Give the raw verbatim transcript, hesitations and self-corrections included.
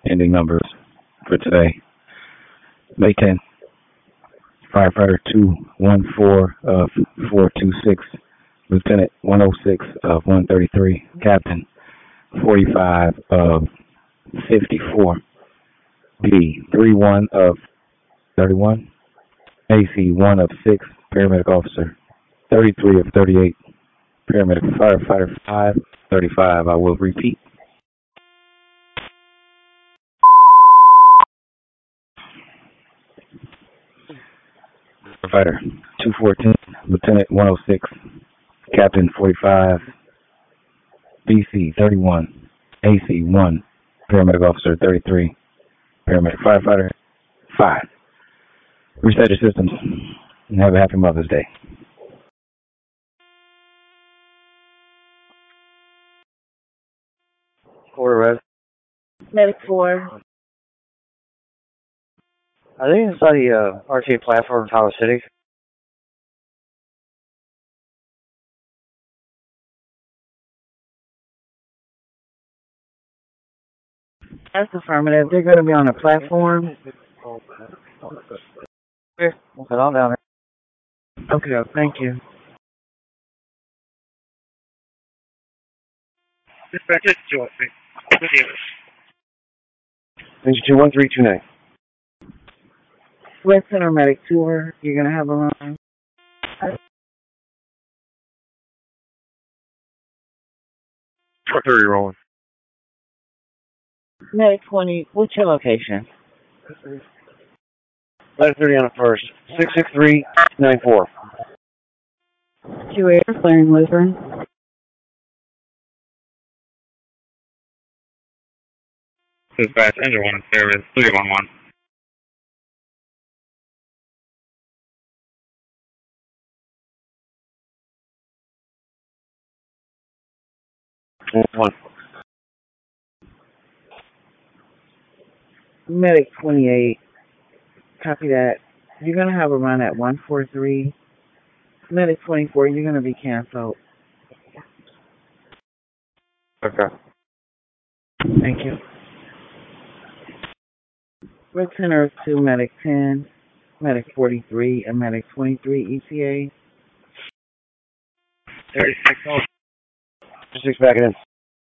ending numbers for today. May tenth, firefighter two one four of four two six, lieutenant one oh six of one thirty-three, captain forty-five of fifty-four, B three one of thirty-one, A C one of six, paramedic officer thirty-three of thirty-eight, paramedic firefighter five thirty-five. I will repeat. Firefighter two fourteen, lieutenant one oh six, captain forty-five, B C thirty-one, A C one, paramedic officer thirty-three, paramedic firefighter five. Reset your systems and have a happy Mother's Day. Quarter red. Medic four. Are they inside the uh, R T A platform in Tower City? That's affirmative. They're going to be on a platform. Okay, we'll head on down there. Okay, thank you. Dispatch two two one three two nine. West Center Medic Tour, you're going to have a run. four thirty rolling. Medic twenty, what's your location? eleven thirty on the first. six six three nine four. Q Air, flaring Lutheran. Dispatch engine one service three one one. One. Medic twenty-eight, copy that. You're going to have a run at one four three. Medic twenty-four, you're going to be canceled. Okay. Thank you. Red Center two, Medic ten, Medic forty-three, and Medic twenty-three E T A. thirty-six oh. Six back in.